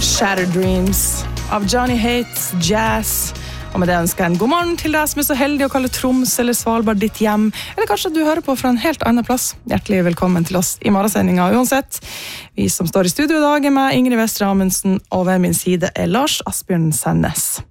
Shattered Dreams av Johnny Hates Jazz. Og med det ønsker jeg en god morgen til deg som så heldig å kalle Troms eller Svalbard ditt hjem, eller kanskje du hører på fra en helt annen plass. Hjertelig velkommen til oss i morgensendingen uansett. Vi som står i studio i dag med Ingrid Vestre Amundsen, og ved min side Lars Asbjørn Sennes.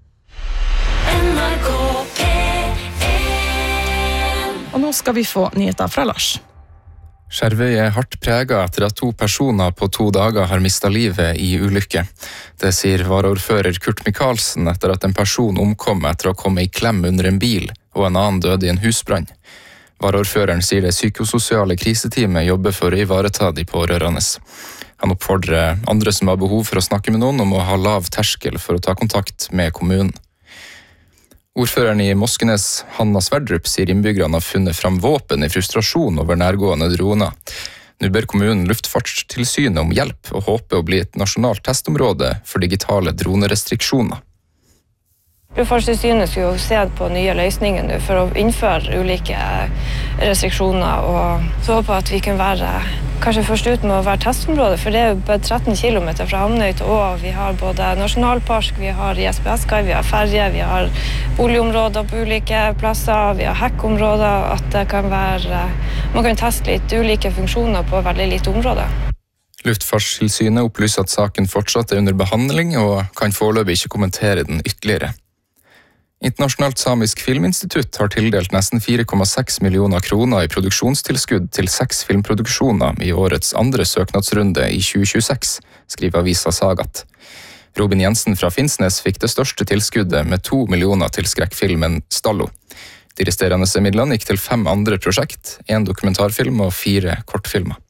Og nå skal vi få nyheter fra Lars. Skjervøy hardt preget etter at 2 personer på 2 dager har mistet livet i ulykke. Det sier varaordfører Kurt Michaelsen etter at en person omkom etter å komme i klem under en bil, og en annen døde i en husbrann. Varaordføreren sier det psykososiale kriseteamet jobber for å ivareta de pårørende. Han oppfordrer andre som har behov for å snakke med noen om å ha lav terskel for å ta kontakt med kommunen. Ordføreren i Moskenes, Hanna Sverdrup, sier innbyggerne har funnet fram våpen i frustrasjon over nærgående droner. Nå ber kommunen Luftfartstilsynet om hjelp og håper å bli et nasjonalt testområde for digitale dronerestriksjoner. Luftfartstilsynet skulle jo se på nye løsninger nå for å innføre ulike restriksjoner, og så håper at vi kan være kanskje først ut med å være testområde, for det er jo bare 13 kilometer fra Hamnøy til Å. Vi har både nasjonalpark, vi har ISBS-kai, vi har ferje, vi har boligområder på ulike plasser, vi har hekkområder, at det kan være, man kan teste litt ulike funksjoner på veldig lite område. Luftfartstilsynet opplyser at saken fortsatt er under behandling og kan foreløpig ikke kommentere den ytterligere. Internasjonalt Samisk Filminstitutt har tildelt nesten 4,6 millioner kroner i produksjonstilskudd til 6 filmproduksjoner i årets andre søknadsrunde i 2026, skriver avisa Sagat. Robin Jensen fra Finnsnes fikk det største tilskuddet med 2 millioner til skrekkfilmen Stallo. De resterende midlene gikk til 5 andre prosjekt, 1 dokumentarfilm og 4 kortfilmer.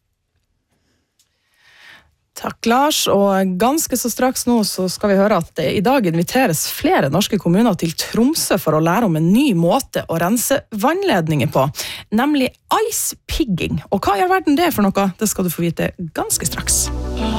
Takk, Lars. Og ganske så straks nå så skal vi høre at i dag inviteres flere norske kommuner til Tromsø for å lære om en ny måte å rense vannledninger på, nemlig ice pigging. Og hva i all verden det er for noe, det skal du få vite ganske straks.